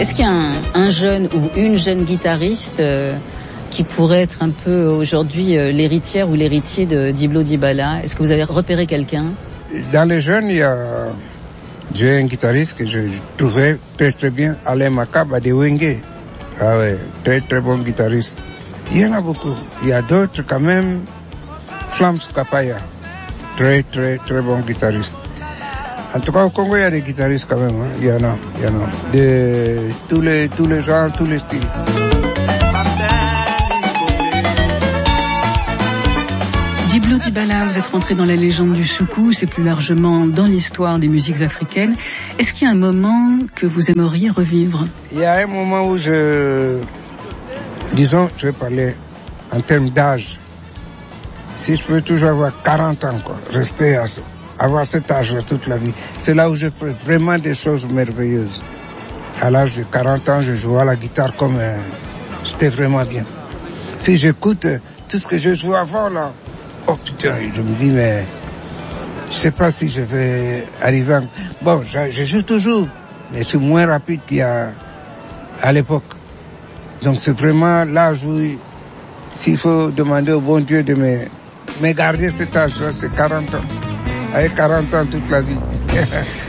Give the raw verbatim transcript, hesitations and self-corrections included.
Est-ce qu'il y a un, un jeune ou une jeune guitariste euh, qui pourrait être un peu aujourd'hui euh, l'héritière ou l'héritier de Diblo Dibala? Est-ce que vous avez repéré quelqu'un? Dans les jeunes, il y a j'ai un guitariste que je trouvais très très bien, Alain Makaba de Wenge. Ah ouais, très très bon guitariste. Il y en a beaucoup. Il y a d'autres quand même. Flams Kapaya, très très très bon guitariste. En tout cas, au Congo, il y a des guitaristes quand même. Hein. Il y en a, il y en a. De tous les tous les genres, tous les styles. Diblo Dibala, vous êtes rentré dans la légende du soukous et plus largement dans l'histoire des musiques africaines. Est-ce qu'il y a un moment que vous aimeriez revivre? Il y a un moment où je, disons, je vais parler en termes d'âge. Si je peux toujours avoir quarante ans, quoi, rester à, avoir cet âge toute la vie, c'est là où je fais vraiment des choses merveilleuses. À l'âge de quarante ans, je jouais à la guitare comme euh, c'était vraiment bien. Si j'écoute euh, tout ce que je jouais avant là, oh putain, je me dis mais je sais pas si je vais arriver. À... Bon, je, je joue toujours, mais c'est moins rapide qu'il y a à l'époque. Donc c'est vraiment l'âge où s'il faut demander au bon Dieu de me, me garder cet âge, c'est quarante ans. Avec quarante ans toute la vie.